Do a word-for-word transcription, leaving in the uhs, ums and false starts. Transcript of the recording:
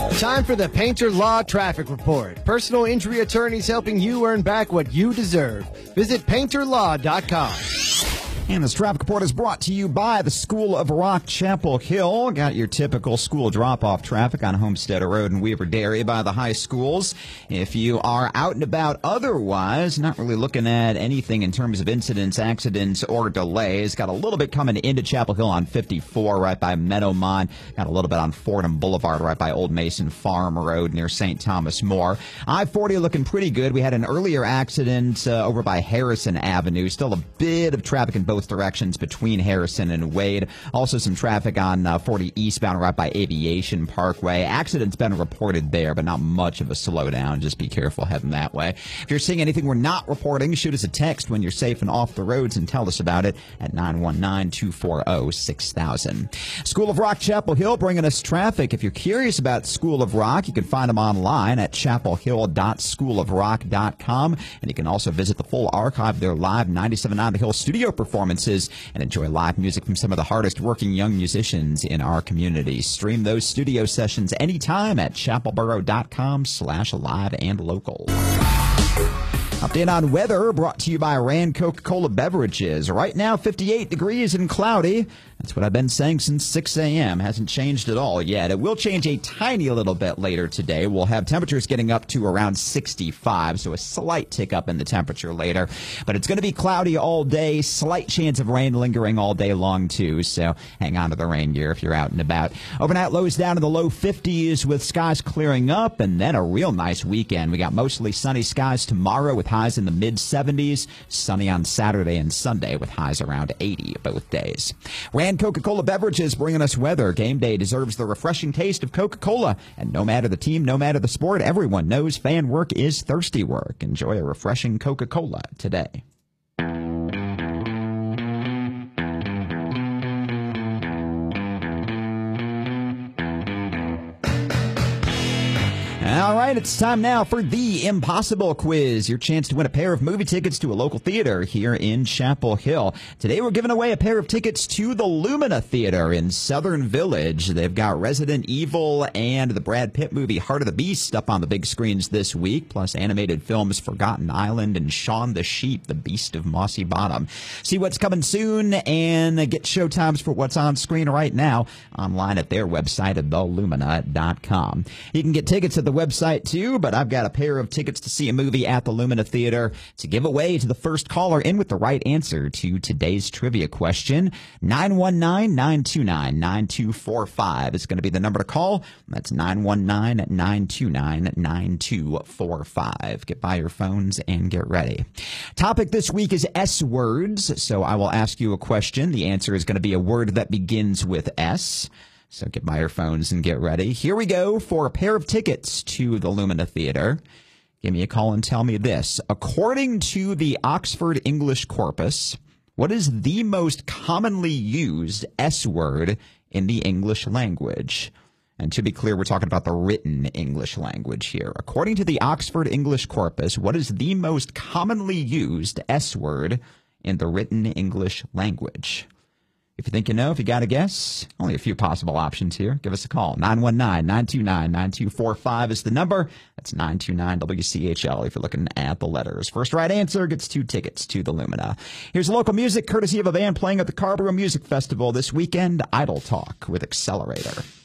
Time for the Painter Law Traffic Report. Personal injury attorneys helping you earn back what you deserve. Visit painter law dot com. And this traffic report is brought to you by the School of Rock, Chapel Hill. Got your typical school drop-off traffic on Homestead Road in Weaver Dairy by the high schools. If you are out and about otherwise, not really looking at anything in terms of incidents, accidents, or delays. Got a little bit coming into Chapel Hill on fifty-four right by Meadowmont. Got a little bit on Fordham Boulevard right by Old Mason Farm Road near Saint Thomas More. I forty looking pretty good. We had an earlier accident uh, over by Harrison Avenue. Still a bit of traffic in both directions between Harrison and Wade. Also some traffic on uh, forty eastbound right by Aviation Parkway. Accident's been reported there, but not much of a slowdown. Just be careful heading that way. If you're seeing anything we're not reporting, shoot us a text when you're safe and off the roads and tell us about it at nine one nine, two four zero, six thousand. School of Rock Chapel Hill bringing us traffic. If you're curious about School of Rock, you can find them online at chapel hill dot school of rock dot com. And you can also visit the full archive of their live ninety-seven point nine The Hill studio performances and enjoy live music from some of the hardest working young musicians in our community. Stream those studio sessions anytime at chapelboro dot com slash live and local. Update on weather brought to you by Rand Coca-Cola Beverages. Right now, fifty-eight degrees and cloudy. That's what I've been saying since six a.m. Hasn't changed at all yet. It will change a tiny little bit later today. We'll have temperatures getting up to around sixty-five, so a slight tick up in the temperature later. But it's going to be cloudy all day. Slight chance of rain lingering all day long, too. So hang on to the rain gear if you're out and about. Overnight lows down in the low fifties with skies clearing up, and then a real nice weekend. We got mostly sunny skies tomorrow with highs in the mid seventies. Sunny on Saturday and Sunday with highs around eighty both days. Rand Coca-Cola Beverages bringing us weather. Game day deserves the refreshing taste of Coca-Cola. And no matter the team, no matter the sport, everyone knows fan work is thirsty work. Enjoy a refreshing Coca-Cola today. All right, it's time now for the Impossible Quiz, your chance to win a pair of movie tickets to a local theater here in Chapel Hill. Today we're giving away a pair of tickets to the Lumina Theater in Southern Village. They've got Resident Evil and the Brad Pitt movie Heart of the Beast up on the big screens this week, plus animated films Forgotten Island and Shaun the Sheep, the Beast of Mossy Bottom. See what's coming soon and get showtimes for what's on screen right now online at their website at the lumina dot com. You can get tickets at the website too, but I've got a pair of tickets to see a movie at the Lumina Theater to give away to the first caller in with the right answer to today's trivia question. nine one nine, nine two nine, nine two four five is going to be the number to call. That's nine one nine, nine two nine, nine two four five. Get by your phones and get ready. Topic this week is S words, so I will ask you a question. The answer is going to be a word that begins with S. So get by your phones and get ready. Here we go for a pair of tickets to the Lumina Theater. Give me a call and tell me this. According to the Oxford English Corpus, what is the most commonly used S word in the English language? And to be clear, we're talking about the written English language here. According to the Oxford English Corpus, what is the most commonly used S word in the written English language? If you think you know, if you got a guess, only a few possible options here. Give us a call. nine one nine, nine two nine, nine two four five is the number. That's nine two nine W C H L if you're looking at the letters. First right answer gets two tickets to the Lumina. Here's local music courtesy of a band playing at the Carrboro Music Festival this weekend, Idle Talk with Accelerator.